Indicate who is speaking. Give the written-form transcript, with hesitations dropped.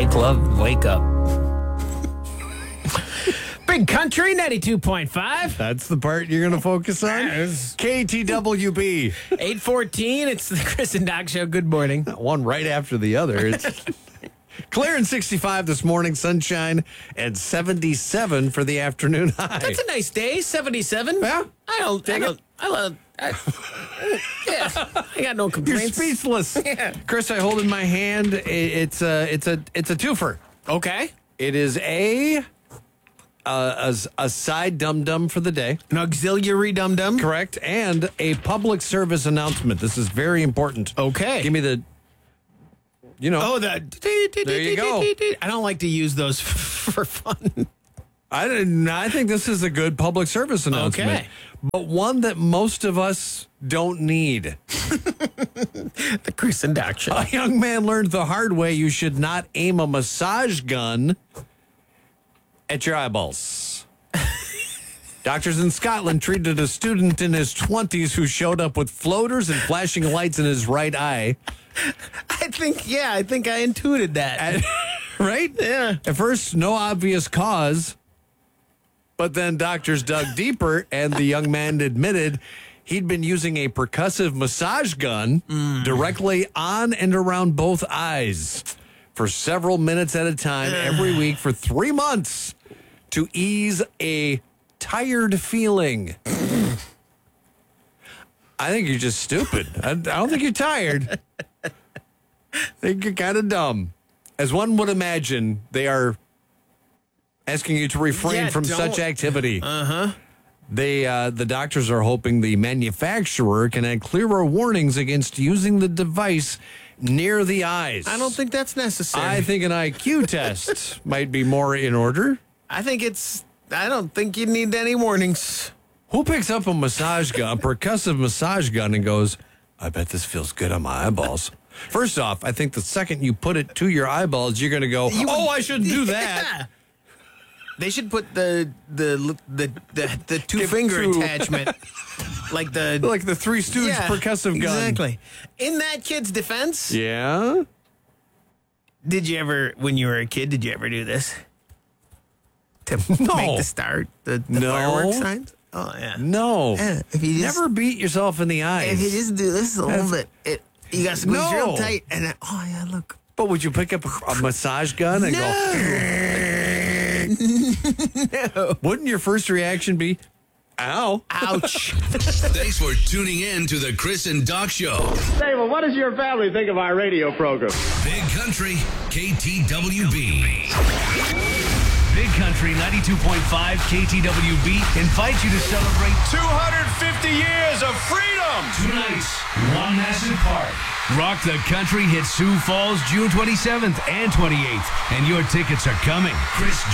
Speaker 1: Make love, wake up. Big Country 92.5.
Speaker 2: That's the part you're going to focus on?
Speaker 1: Yes.
Speaker 2: KTWB.
Speaker 1: 8:14. It's the Chris and Doc Show. Good morning.
Speaker 2: One right after the other. It's clear and 65 this morning, sunshine, and 77 for the afternoon high.
Speaker 1: That's a nice day. 77.
Speaker 2: Yeah.
Speaker 1: I got no
Speaker 2: You're
Speaker 1: complaints.
Speaker 2: speechless.
Speaker 1: Yeah.
Speaker 2: Chris, I hold in my hand. It's a twofer.
Speaker 1: Okay.
Speaker 2: It is a side dum-dum for the day.
Speaker 1: An auxiliary dum-dum.
Speaker 2: Correct. And a public service announcement. This is very important.
Speaker 1: Okay.
Speaker 2: Give me the,
Speaker 1: Oh, the.
Speaker 2: There you go.
Speaker 1: I don't like to use those for fun.
Speaker 2: I think this is a good public service announcement.
Speaker 1: Okay.
Speaker 2: But one that most of us don't need.
Speaker 1: The Chris and Doc Show.
Speaker 2: A young man learned the hard way you should not aim a massage gun at your eyeballs. Doctors in Scotland treated a student in his 20s who showed up with floaters and flashing lights in his right eye.
Speaker 1: I think I intuited that.
Speaker 2: Right?
Speaker 1: Yeah.
Speaker 2: At first, no obvious cause. But then doctors dug deeper, and the young man admitted he'd been using a percussive massage gun directly on and around both eyes for several minutes at a time every week for 3 months to ease a tired feeling. I think you're just stupid. I don't think you're tired. I think you're kind of dumb. As one would imagine, they are asking you to refrain from such activity. Uh-huh. The doctors are hoping the manufacturer can add clearer warnings against using the device near the eyes.
Speaker 1: I don't think that's necessary.
Speaker 2: I think an IQ test might be more in order.
Speaker 1: I don't think you need any warnings.
Speaker 2: Who picks up a massage gun, a percussive massage gun, and goes, I bet this feels good on my eyeballs? First off, I think the second you put it to your eyeballs, you're going to go, I shouldn't do that.
Speaker 1: Yeah. They should put the two-finger attachment, like the
Speaker 2: Three Stooges percussive gun.
Speaker 1: Exactly. In that kid's defense,
Speaker 2: Yeah?
Speaker 1: did you ever, when you were a kid, did you ever do this? To make the start, the fireworks signs? Oh, yeah.
Speaker 2: No.
Speaker 1: Yeah, if you just,
Speaker 2: Never beat yourself in the eyes.
Speaker 1: If you just do this a little bit, you got to squeeze real tight, and then, look.
Speaker 2: But would you pick up a massage gun and go? No. Wouldn't your first reaction be, ow?
Speaker 1: Ouch.
Speaker 3: Thanks for tuning in to the Chris and Doc Show.
Speaker 4: Say, well, what does your family think of our radio program?
Speaker 3: Big Country, KTWB.
Speaker 5: Big Country 92.5 KTWB invites you to celebrate
Speaker 4: 250 years of freedom!
Speaker 5: tonight, One Massive Park. Rock the Country hits Sioux Falls June 27th and 28th, and your tickets are coming. Chris